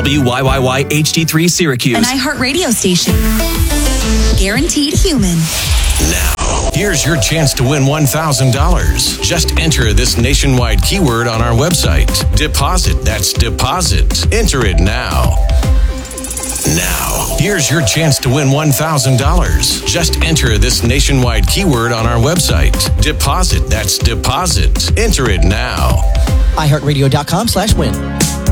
WYYY HD3 Syracuse. An iHeartRadio station. Guaranteed human. Now, here's your chance to win $1,000. Just enter this nationwide keyword on our website. Deposit. That's deposit. Enter it now. Now, here's your chance to win $1,000. Just enter this nationwide keyword on our website. Deposit. That's deposit. Enter it now. iHeartRadio.com/win.